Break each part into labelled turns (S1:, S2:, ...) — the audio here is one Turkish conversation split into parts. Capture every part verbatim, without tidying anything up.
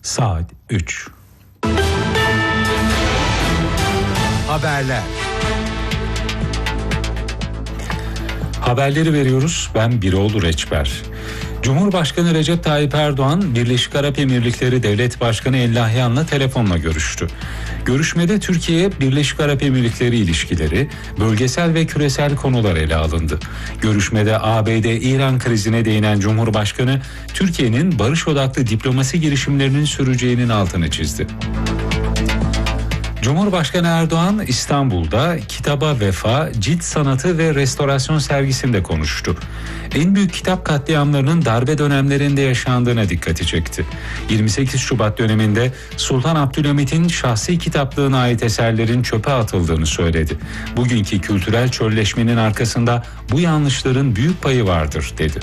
S1: Saat üç. Haberler. Haberleri veriyoruz. Ben Biroğlu Reçber. Cumhurbaşkanı Recep Tayyip Erdoğan, Birleşik Arap Emirlikleri Devlet Başkanı El Nahyan'la telefonla görüştü. Görüşmede Türkiye, Birleşik Arap Emirlikleri ilişkileri, bölgesel ve küresel konular ele alındı. Görüşmede A B D-İran krizine değinen Cumhurbaşkanı, Türkiye'nin barış odaklı diplomasi girişimlerinin süreceğinin altını çizdi. Cumhurbaşkanı Erdoğan İstanbul'da Kitaba Vefa, Cilt Sanatı ve Restorasyon sergisinde konuştu. En büyük kitap katliamlarının darbe dönemlerinde yaşandığına dikkati çekti. yirmi sekiz Şubat döneminde Sultan Abdülhamit'in şahsi kitaplığına ait eserlerin çöpe atıldığını söyledi. Bugünkü kültürel çölleşmenin arkasında bu yanlışların büyük payı vardır, dedi.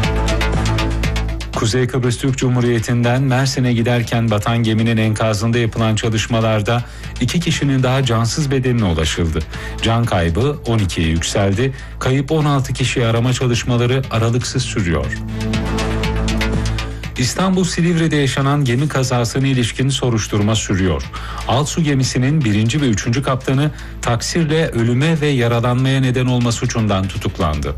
S1: Kuzey Kıbrıs Türk Cumhuriyeti'nden Mersin'e giderken batan geminin enkazında yapılan çalışmalarda iki kişinin daha cansız bedenine ulaşıldı. Can kaybı on ikiye yükseldi. Kayıp on altı kişi arama çalışmaları aralıksız sürüyor. İstanbul Silivri'de yaşanan gemi kazasına ilişkin soruşturma sürüyor. Alsu gemisinin birinci ve üçüncü kaptanı taksirle ölüme ve yaralanmaya neden olma suçundan tutuklandı.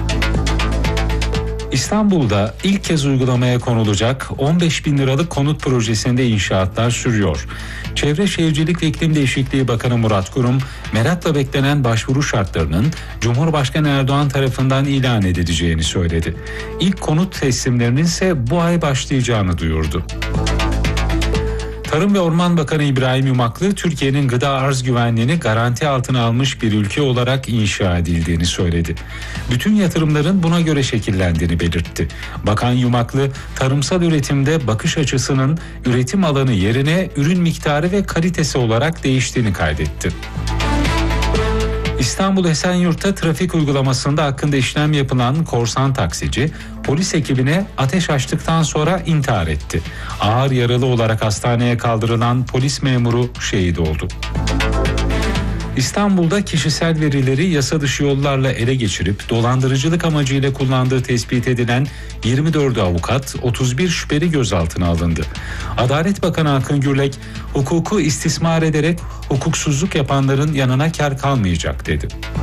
S1: İstanbul'da ilk kez uygulamaya konulacak on beş bin liralık konut projesinde inşaatlar sürüyor. Çevre Şehircilik ve İklim Değişikliği Bakanı Murat Kurum, merakla beklenen başvuru şartlarının Cumhurbaşkanı Erdoğan tarafından ilan edileceğini söyledi. İlk konut teslimlerinin ise bu ay başlayacağını duyurdu. Tarım ve Orman Bakanı İbrahim Yumaklı, Türkiye'nin gıda arz güvenliğini garanti altına almış bir ülke olarak inşa edildiğini söyledi. Bütün yatırımların buna göre şekillendiğini belirtti. Bakan Yumaklı, tarımsal üretimde bakış açısının üretim alanı yerine ürün miktarı ve kalitesi olarak değiştiğini kaydetti. İstanbul Esenyurt'ta trafik uygulamasında hakkında işlem yapılan korsan taksici, polis ekibine ateş açtıktan sonra intihar etti. Ağır yaralı olarak hastaneye kaldırılan polis memuru şehit oldu. İstanbul'da kişisel verileri yasa dışı yollarla ele geçirip dolandırıcılık amacıyla kullandığı tespit edilen yirmi dördü avukat, otuz bir şüpheli gözaltına alındı. Adalet Bakanı Akın Gürlek, hukuku istismar ederek hukuksuzluk yapanların yanına kar kalmayacak, dedi.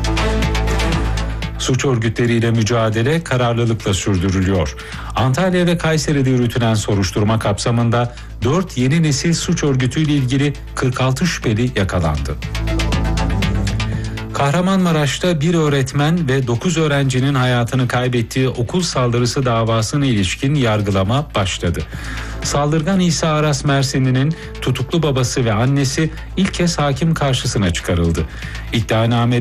S1: Suç örgütleriyle mücadele kararlılıkla sürdürülüyor. Antalya ve Kayseri'de yürütülen soruşturma kapsamında dört yeni nesil suç örgütüyle ilgili kırk altı şüpheli yakalandı. Kahramanmaraş'ta bir öğretmen ve dokuz öğrencinin hayatını kaybettiği okul saldırısı davasına ilişkin yargılama başladı. Saldırgan İsa Aras Mersinli'nin tutuklu babası ve annesi ilk kez hakim karşısına çıkarıldı. İddianame